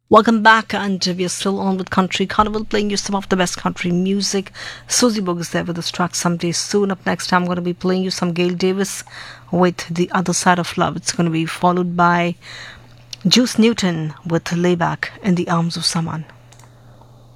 Welcome back, and we are still on with Country Carnival, playing you some of the best country music. Susie Bogue is there with us track someday soon. Up next, I'm going to be playing you some Gail Davis with The Other Side of Love. It's going to be followed by Juice Newton with Layback in the Arms of Someone.